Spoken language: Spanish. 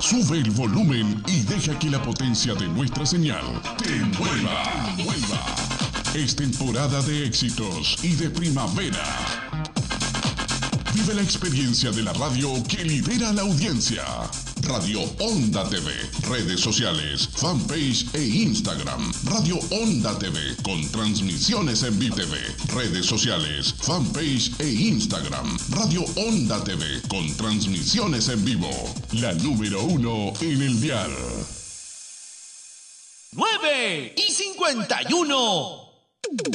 Sube el volumen y deja que la potencia de nuestra señal te envuelva. Es temporada de éxitos y de primavera. Vive la experiencia de la radio que lidera la audiencia. Radio Onda TV, redes sociales, fanpage e Instagram. Radio Onda TV con transmisiones en vivo. TV, redes sociales, fanpage e Instagram. Radio Onda TV con transmisiones en vivo. La número 1 en el dial. 9:51.